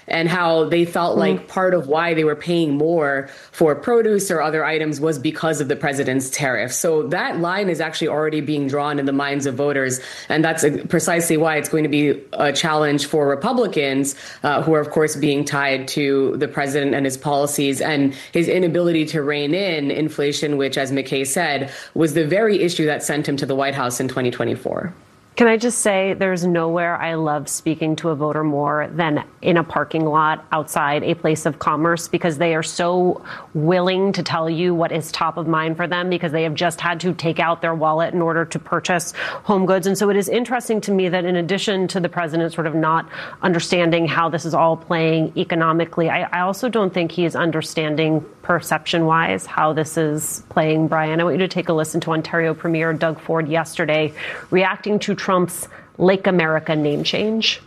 and how they felt like part of why they were paying more for produce or other items was because of the president's tariff. So that line is actually already being drawn in the minds of voters. And that's precisely why it's going to be a challenge for Republicans, who are, of course, being tied to the president and his policies and his inability to rein in inflation, which, as McKay said, was the very issue that sent him to the White House in 2024. Can I just say there's nowhere I love speaking to a voter more than in a parking lot outside a place of commerce, because they are so willing to tell you what is top of mind for them because they have just had to take out their wallet in order to purchase home goods. And so it is interesting to me that in addition to the president sort of not understanding how this is all playing economically, I also don't think he is understanding perception-wise how this is playing. Brian, I want you to take a listen to Ontario Premier Doug Ford yesterday reacting to Trump's Lake America name change.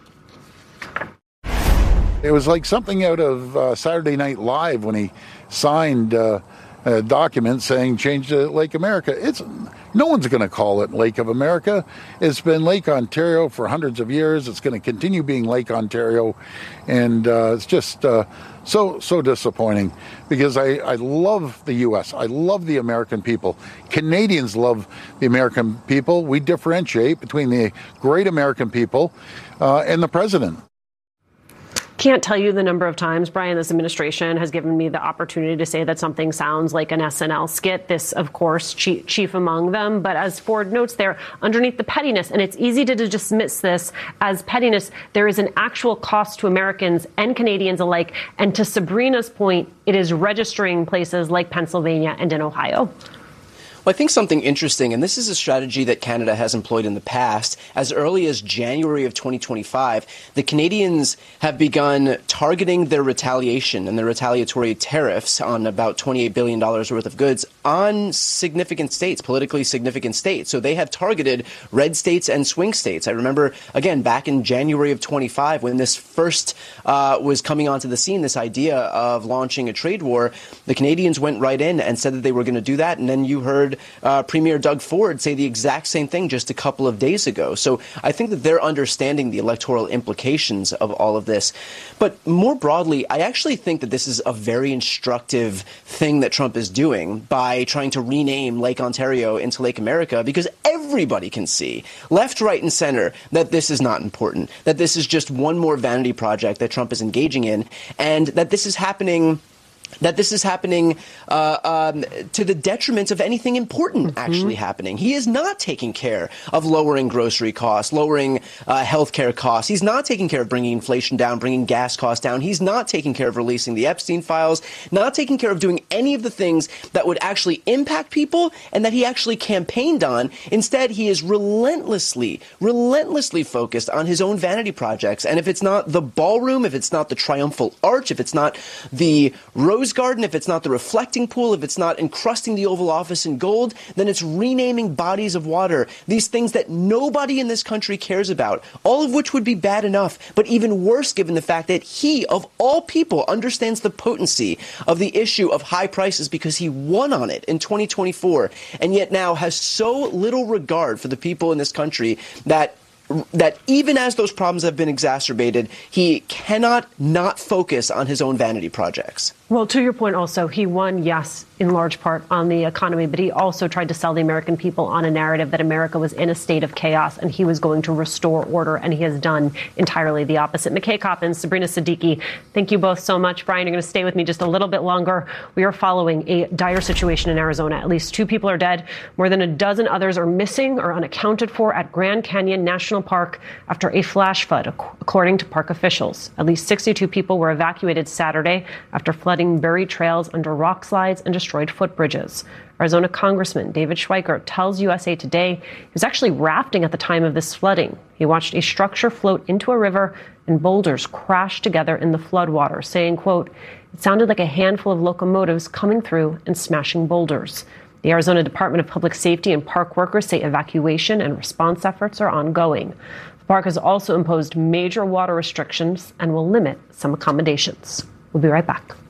It was like something out of Saturday Night Live when he signed a document saying change to Lake America. No one's going to call it Lake of America. It's been Lake Ontario for hundreds of years. It's going to continue being Lake Ontario. And it's just so disappointing because I love the U.S. I love the American people. Canadians love the American people. We differentiate between the great American people and the president. Can't tell you the number of times, Brian, this administration has given me the opportunity to say that something sounds like an SNL skit. This, of course, chief among them. But as Ford notes there, underneath the pettiness, and it's easy to dismiss this as pettiness, there is an actual cost to Americans and Canadians alike. And to Sabrina's point, it is registering places like Pennsylvania and in Ohio. Well, I think something interesting, and this is a strategy that Canada has employed in the past, as early as January of 2025, the Canadians have begun targeting their retaliation and their retaliatory tariffs on about $28 billion worth of goods on significant states, politically significant states. So they have targeted red states and swing states. I remember, again, back in January of 25, when this first was coming onto the scene, this idea of launching a trade war, the Canadians went right in and said that they were going to do that. And then you heard Premier Doug Ford say the exact same thing just a couple of days ago. So I think that they're understanding the electoral implications of all of this. But more broadly, I actually think that this is a very instructive thing that Trump is doing by trying to rename Lake Ontario into Lake America, because everybody can see, left, right, and center, that this is not important, that this is just one more vanity project that Trump is engaging in, and that this is happening to the detriment of anything important actually happening. He is not taking care of lowering grocery costs, lowering healthcare costs. He's not taking care of bringing inflation down, bringing gas costs down. He's not taking care of releasing the Epstein files, not taking care of doing any of the things that would actually impact people and that he actually campaigned on. Instead, he is relentlessly focused on his own vanity projects. And if it's not the ballroom, if it's not the triumphal arch, if it's not the Rose Garden, if it's not the reflecting pool, if it's not encrusting the Oval Office in gold, then it's renaming bodies of water, these things that nobody in this country cares about, all of which would be bad enough, but even worse given the fact that he, of all people, understands the potency of the issue of high prices because he won on it in 2024, and yet now has so little regard for the people in this country that even as those problems have been exacerbated, he cannot not focus on his own vanity projects. Well, to your point also, he won, yes, in large part on the economy, but he also tried to sell the American people on a narrative that America was in a state of chaos and he was going to restore order, and he has done entirely the opposite. McKay Coppins, Sabrina Siddiqui, thank you both so much. Brian, you're going to stay with me just a little bit longer. We are following a dire situation in Arizona. At least 2 people are dead. More than a dozen others are missing or unaccounted for at Grand Canyon National Park after a flash flood, according to park officials. At least 62 people were evacuated Saturday after flooding buried trails under rock slides and destroyed footbridges. Arizona Congressman David Schweikert tells USA Today he was actually rafting at the time of this flooding. He watched a structure float into a river and boulders crash together in the floodwater, saying, quote, "It sounded like a handful of locomotives coming through and smashing boulders." The Arizona Department of Public Safety and park workers say evacuation and response efforts are ongoing. The park has also imposed major water restrictions and will limit some accommodations. We'll be right back.